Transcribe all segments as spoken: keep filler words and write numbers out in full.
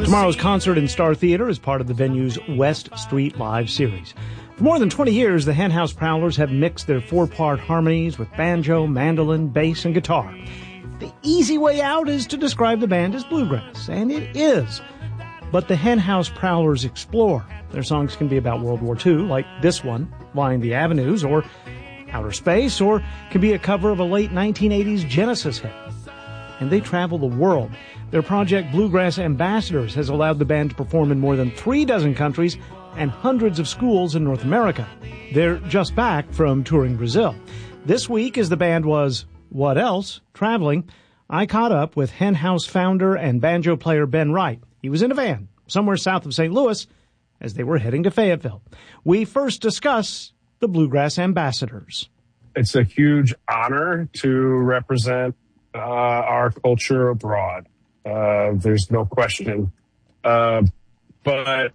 Tomorrow's concert in Star Theater is part of the venue's West Street Live series. For more than twenty years, the Henhouse Prowlers have mixed their four-part harmonies with banjo, mandolin, bass, and guitar. The easy way out is to describe the band as bluegrass, and it is. But the Henhouse Prowlers explore. Their songs can be about World War Two, like this one, Line the Avenues, or outer space, or can be a cover of a late nineteen eighties Genesis hit. And they travel the world. Their project, Bluegrass Ambassadors, has allowed the band to perform in more than three dozen countries and hundreds of schools in North America. They're just back from touring Brazil. This week, as the band was, what else, traveling, I caught up with Henhouse founder and banjo player Ben Wright. He was in a van somewhere south of Saint Louis as they were heading to Fayetteville. We first discuss the Bluegrass Ambassadors. It's a huge honor to represent uh, our culture abroad. Uh, there's no question. Uh, but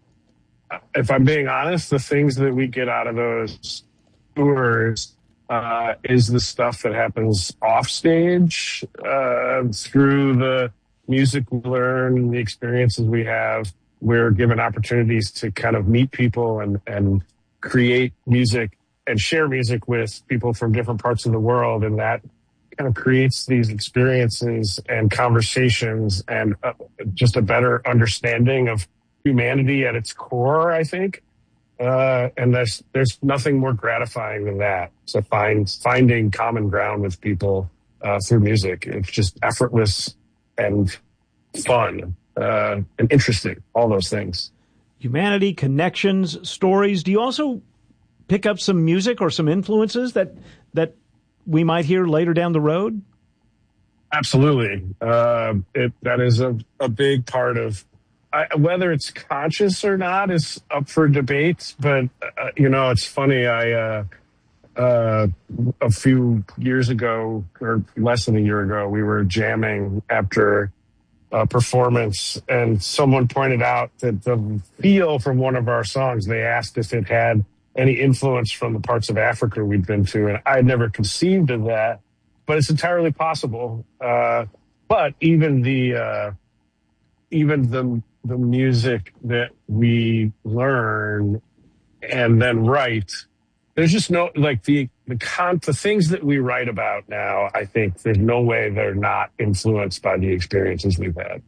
if I'm being honest, the things that we get out of those tours uh, is the stuff that happens off stage, uh, through the music we learn, the experiences we have. We're given opportunities to kind of meet people and, and create music and share music with people from different parts of the world. And that kind of creates these experiences and conversations and uh, just a better understanding of humanity at its core, I think. Uh, and there's, there's nothing more gratifying than that. So find, finding common ground with people uh, through music. It's just effortless and fun uh, and interesting, all those things. Humanity, connections, stories. Do you also pick up some music or some influences that that we might hear later down the road? Absolutely. Uh, it, that is a, a big part of, I, whether it's conscious or not is up for debate. But, uh, you know, it's funny. I, uh, uh, a few years ago, or less than a year ago, we were jamming after a performance, and someone pointed out that the feel from one of our songs, they asked if it had any influence from the parts of Africa we'd been to. And I had never conceived of that, but it's entirely possible. Uh, but even the, uh, even the, the music that we learn and then write, there's just no, like the, the con, the things that we write about now, I think there's no way they're not influenced by the experiences we've had.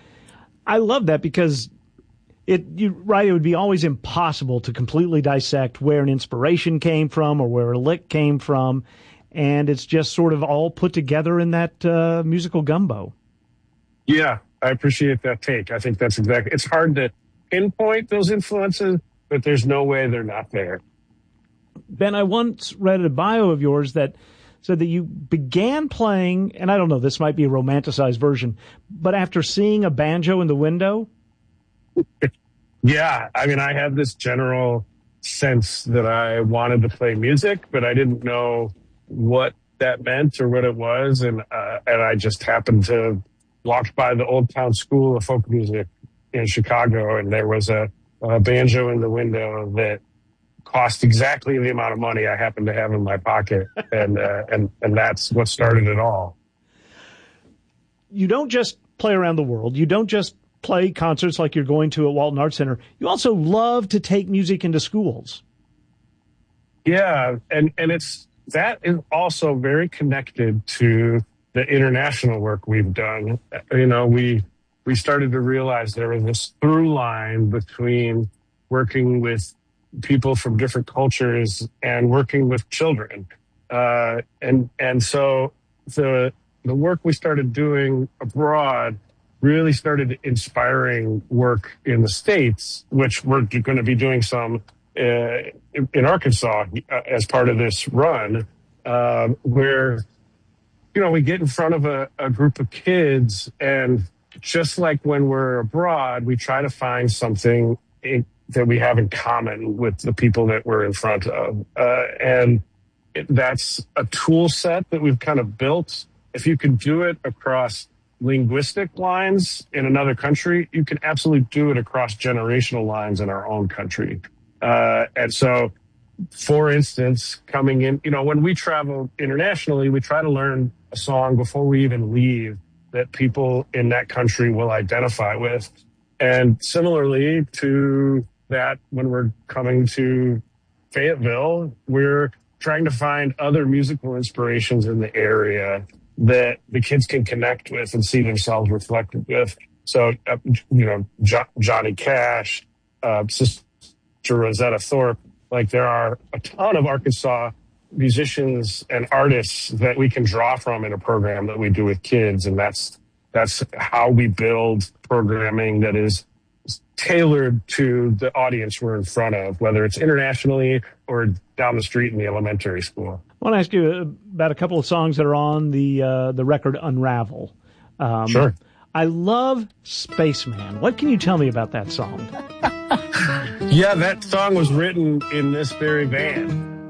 I love that because It, you, right, it would be always impossible to completely dissect where an inspiration came from or where a lick came from, and it's just sort of all put together in that uh, musical gumbo. Yeah, I appreciate that take. I think that's exactly, it's hard to pinpoint those influences, but there's no way they're not there. Ben, I once read a bio of yours that said that you began playing, and I don't know, this might be a romanticized version, but after seeing a banjo in the window. Yeah, I mean, I had this general sense that I wanted to play music, but I didn't know what that meant or what it was. And uh, and I just happened to walk by the Old Town School of Folk Music in Chicago, and there was a, a banjo in the window that cost exactly the amount of money I happened to have in my pocket. And uh, and and that's what started it all. You don't just play around the world. You don't just play concerts like you're going to at Walton Arts Center. You also love to take music into schools. Yeah, and, and it's that is also very connected to the international work we've done. You know, we we started to realize there was this through line between working with people from different cultures and working with children. Uh, and and so the the work we started doing abroad really started inspiring work in the States, which we're going to be doing some uh, in Arkansas uh, as part of this run, uh, where, you know, we get in front of a, a group of kids, and just like when we're abroad, we try to find something in, that we have in common with the people that we're in front of. Uh, and it, that's a tool set that we've kind of built. If you can do it across linguistic lines in another country, you can absolutely do it across generational lines in our own country. Uh, and so, for instance, coming in, you know, when we travel internationally, we try to learn a song before we even leave that people in that country will identify with. And similarly to that, when we're coming to Fayetteville, we're trying to find other musical inspirations in the area that the kids can connect with and see themselves reflected with. So, uh, you know, jo- Johnny Cash, uh, Sister Rosetta Thorpe, like there are a ton of Arkansas musicians and artists that we can draw from in a program that we do with kids. And that's, that's how we build programming that is tailored to the audience we're in front of, whether it's internationally or down the street in the elementary school. I want to ask you about a couple of songs that are on the uh, the record Unravel. Um, Sure. I love Spaceman. What can you tell me about that song? Yeah, that song was written in this very van.